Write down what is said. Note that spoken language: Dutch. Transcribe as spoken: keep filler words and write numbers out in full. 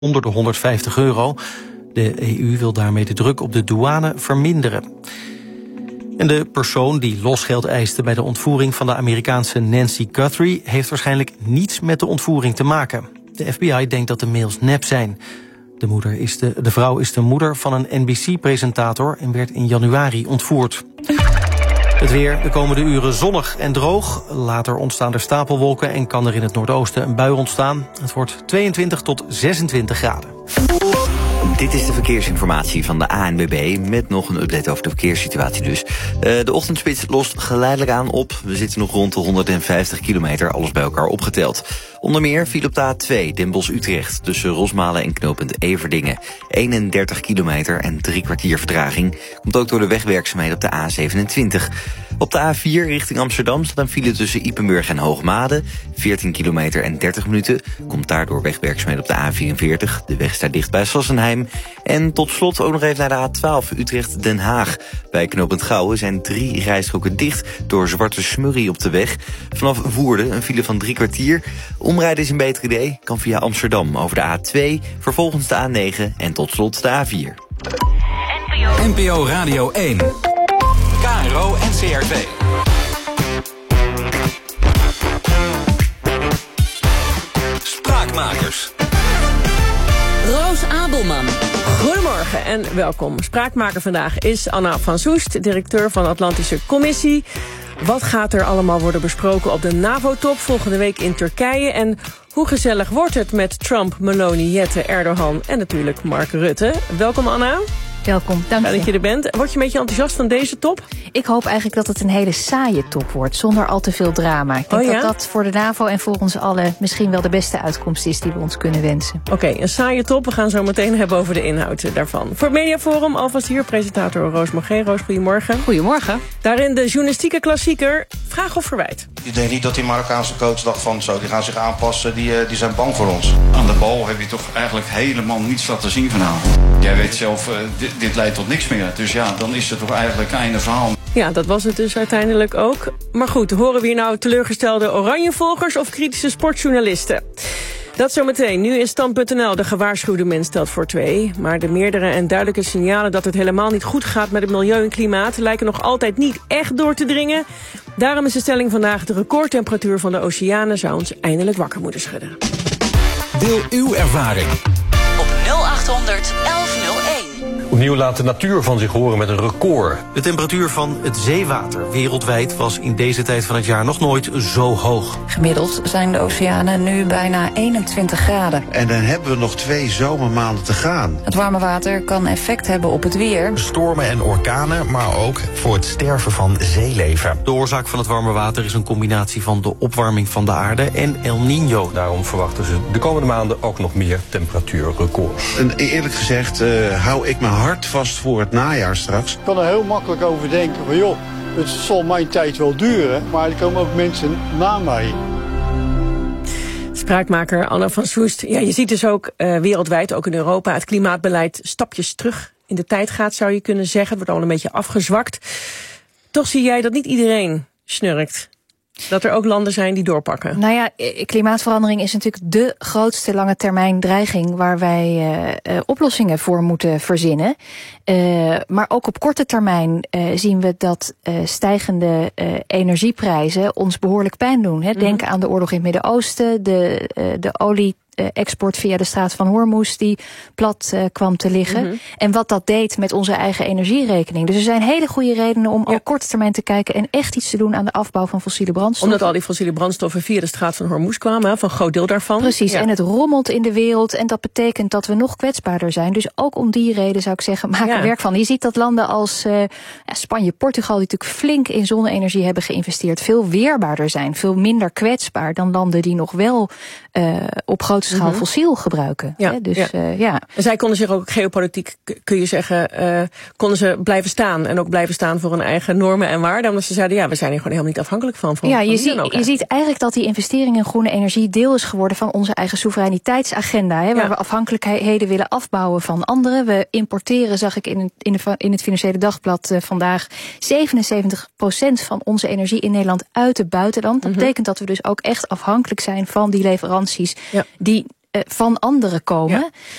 onder de honderdvijftig euro. De E U wil daarmee de druk op de douane verminderen. En de persoon die losgeld eiste bij de ontvoering van de Amerikaanse Nancy Guthrie heeft waarschijnlijk niets met de ontvoering te maken. De F B I denkt dat de mails nep zijn. De, moeder is de, de vrouw is de moeder van een N B C-presentator en werd in januari ontvoerd. Het weer, de komende uren zonnig en droog. Later ontstaan er stapelwolken en kan er in het noordoosten een bui ontstaan. Het wordt tweeëntwintig tot zesentwintig graden. Dit is de verkeersinformatie van de A N W B met nog een update over de verkeerssituatie dus. Uh, de ochtendspits lost geleidelijk aan op. We zitten nog rond de honderdvijftig kilometer, alles bij elkaar opgeteld. Onder meer viel op de A twee Den Bosch-Utrecht tussen Rosmalen en knooppunt Everdingen. eenendertig kilometer en drie kwartier vertraging. Komt ook door de wegwerkzaamheden op de A zevenentwintig. Op de A vier richting Amsterdam staat een file tussen Ypenburg en Hoogmade. veertien kilometer en dertig minuten. Komt daardoor wegwerkzaamheden op de A vierenveertig. De weg staat dicht bij Sassenheim. En tot slot ook nog even naar de A twaalf Utrecht-Den Haag. Bij knooppunt Gouwen zijn drie rijstroken dicht door zwarte smurrie op de weg. Vanaf Woerden een file van drie kwartier. Omrijden is een beter idee. Kan via Amsterdam over de A twee, vervolgens de A negen en tot slot de A vier. N P O Radio één. K R O en C R twee. Spraakmakers. Roos Abelman. Goedemorgen en welkom. Spraakmaker vandaag is Anna van Soest, directeur van de Atlantische Commissie. Wat gaat er allemaal worden besproken op de NAVO-top volgende week in Turkije? En hoe gezellig wordt het met Trump, Meloni, Jette, Erdogan en natuurlijk Mark Rutte? Welkom Anna. Welkom, dank je. Fijn dat je er bent. Word je een beetje enthousiast van deze top? Ik hoop eigenlijk dat het een hele saaie top wordt, zonder al te veel drama. Ik denk oh, ja? dat dat voor de NAVO en voor ons allen misschien wel de beste uitkomst is die we ons kunnen wensen. Oké, okay, een saaie top. We gaan zo meteen hebben over de inhoud daarvan. Voor het Mediaforum alvast hier presentator Roos Mogé. Roos, goedemorgen. Goedemorgen. Daarin de journalistieke klassieker Vraag of Verwijt. Ik denk niet dat die Marokkaanse coach dacht van zo, die gaan zich aanpassen, die, die zijn bang voor ons. Aan de bal heb je toch eigenlijk helemaal niets laten zien vanavond. Jij weet zelf, uh, dit, dit leidt tot niks meer. Dus ja, dan is het toch eigenlijk einde verhaal. Ja, dat was het dus uiteindelijk ook. Maar goed, horen we hier nou teleurgestelde Oranje-volgers of kritische sportjournalisten? Dat zometeen. Nu is stand punt n l de gewaarschuwde mens stelt voor twee. Maar de meerdere en duidelijke signalen dat het helemaal niet goed gaat met het milieu en klimaat lijken nog altijd niet echt door te dringen. Daarom is de stelling vandaag: de recordtemperatuur van de oceanen zou ons eindelijk wakker moeten schudden. Deel uw ervaring op nul achthonderd elf nul één. Opnieuw laat de natuur van zich horen met een record. De temperatuur van het zeewater wereldwijd was in deze tijd van het jaar nog nooit zo hoog. Gemiddeld zijn de oceanen nu bijna eenentwintig graden. En dan hebben we nog twee zomermaanden te gaan. Het warme water kan effect hebben op het weer. Stormen en orkanen, maar ook voor het sterven van zeeleven. De oorzaak van het warme water is een combinatie van de opwarming van de aarde en El Niño. Daarom verwachten ze de komende maanden ook nog meer temperatuurrecords. En eerlijk gezegd uh, hou ik mijn hart vast voor het najaar straks. Ik kan er heel makkelijk over denken van joh, het zal mijn tijd wel duren, maar er komen ook mensen na mij. Spraakmaker Anna van Soest. Ja, je ziet dus ook uh, wereldwijd, ook in Europa, het klimaatbeleid stapjes terug in de tijd gaat, zou je kunnen zeggen. Het wordt al een beetje afgezwakt. Toch zie jij dat niet iedereen snurkt. Dat er ook landen zijn die doorpakken. Nou ja, klimaatverandering is natuurlijk de grootste lange termijn dreiging waar wij uh, uh, oplossingen voor moeten verzinnen. Uh, maar ook op korte termijn uh, zien we dat uh, stijgende uh, energieprijzen ons behoorlijk pijn doen. Hè. Denk mm-hmm. aan de oorlog in het Midden-Oosten, de, uh, de olie. export via de straat van Hormuz die plat uh, kwam te liggen. Mm-hmm. En wat dat deed met onze eigen energierekening. Dus er zijn hele goede redenen om ja. op korte termijn te kijken en echt iets te doen aan de afbouw van fossiele brandstoffen. Omdat al die fossiele brandstoffen via de straat van Hormuz kwamen, van een groot deel daarvan. Precies, ja. en het rommelt in de wereld en dat betekent dat we nog kwetsbaarder zijn. Dus ook om die reden zou ik zeggen, maak er ja. werk van. Je ziet dat landen als uh, ja, Spanje, Portugal, die natuurlijk flink in zonne-energie hebben geïnvesteerd, veel weerbaarder zijn, veel minder kwetsbaar dan landen die nog wel uh, op grote schaal mm-hmm. fossiel gebruiken. Ja, hè? Dus, ja. Uh, ja. En zij konden zich ook geopolitiek, kun je zeggen, uh, konden ze blijven staan. En ook blijven staan voor hun eigen normen en waarden. Omdat ze zeiden, ja, we zijn hier gewoon helemaal niet afhankelijk van. van ja, van je, zie, ook, je ziet eigenlijk dat die investering in groene energie deel is geworden van onze eigen soevereiniteitsagenda. Hè, waar ja. we afhankelijkheden willen afbouwen van anderen. We importeren, zag ik in, een, in, de, in het Financiële Dagblad uh, vandaag, zevenenzeventig procent van onze energie in Nederland uit het buitenland. Dat mm-hmm. betekent dat we dus ook echt afhankelijk zijn van die leveranties ja. die van anderen komen.